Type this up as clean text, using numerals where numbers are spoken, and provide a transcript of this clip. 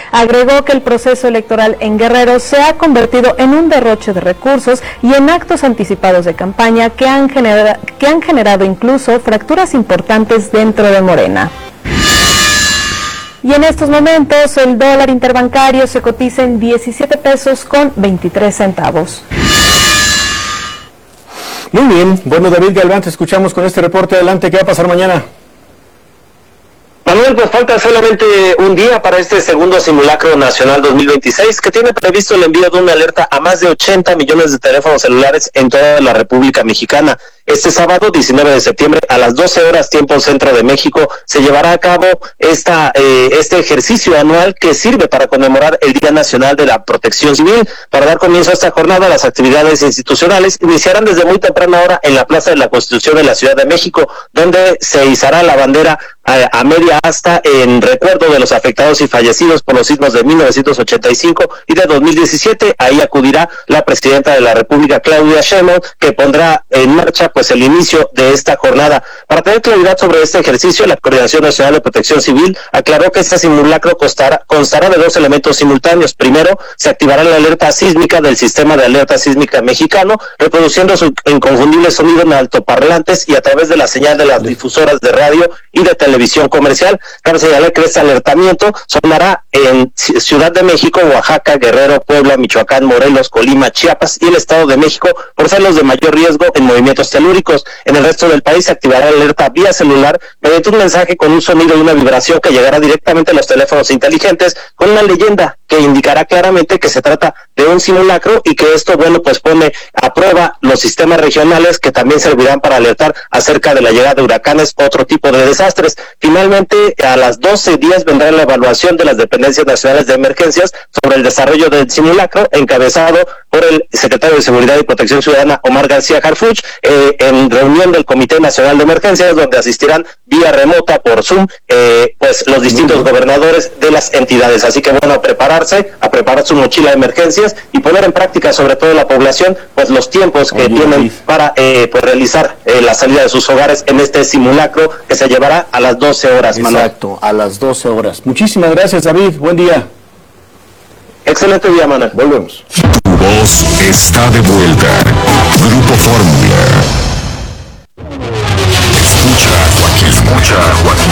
Agregó que el proceso electoral en Guerrero se ha convertido en un derroche de recursos y en actos anticipados de campaña que han generado incluso fracturas importantes dentro de Morena. Y en estos momentos el dólar interbancario se cotiza en 17 pesos con 23 centavos. Muy bien, bueno, David Galván, te escuchamos con este reporte. Adelante, ¿qué va a pasar mañana? Manuel, pues falta solamente un día para este segundo simulacro nacional 2026, que tiene previsto el envío de una alerta a más de 80 millones de teléfonos celulares en toda la República Mexicana. Este sábado, 19 de septiembre, a las 12 horas, tiempo centro de México, se llevará a cabo este ejercicio anual que sirve para conmemorar el Día Nacional de la Protección Civil. Para dar comienzo a esta jornada, las actividades institucionales iniciarán desde muy temprana hora en la Plaza de la Constitución de la Ciudad de México, donde se izará la bandera a media asta en recuerdo de los afectados y fallecidos por los sismos de 1985 y de 2017. Ahí acudirá la presidenta de la República, Claudia Sheinbaum, que pondrá en marcha pues el inicio de esta jornada. Para tener claridad sobre este ejercicio, la Coordinación Nacional de Protección Civil aclaró que este simulacro constará de dos elementos simultáneos. Primero, se activará la alerta sísmica del Sistema de Alerta Sísmica Mexicano, reproduciendo su inconfundible sonido en altoparlantes y a través de la señal de las difusoras de radio y de televisión comercial. Cabe señalar que este alertamiento sonará en Ciudad de México, Oaxaca, Guerrero, Puebla, Michoacán, Morelos, Colima, Chiapas y el Estado de México por ser los de mayor riesgo en movimientos telúricos. En el resto del país se activará la alerta vía celular mediante un mensaje con un sonido y una vibración que llegará directamente a los teléfonos inteligentes con una leyenda que indicará claramente que se trata de un simulacro y que esto, bueno, pues pone a prueba los sistemas regionales que también servirán para alertar acerca de la llegada de huracanes, otro tipo de desastres. Finalmente, a las 12:10 vendrá la evaluación de las dependencias nacionales de emergencias sobre el desarrollo del simulacro, encabezado por el secretario de Seguridad y Protección Ciudadana, Omar García Harfuch, en reunión del Comité Nacional de Emergencias, donde asistirán vía remota por Zoom, pues los distintos gobernadores de las entidades. Así que bueno, a preparar su mochila de emergencias y poner en práctica, sobre todo la población, pues los tiempos que tienen para pues realizar la salida de sus hogares en este simulacro que se llevará a las 12 horas. Exacto, Manuel. A las 12 horas. Muchísimas gracias, David. Buen día. Excelente día, Manuel. Volvemos. Tu voz está de vuelta. Grupo Fórmula. Escucha a Joaquín.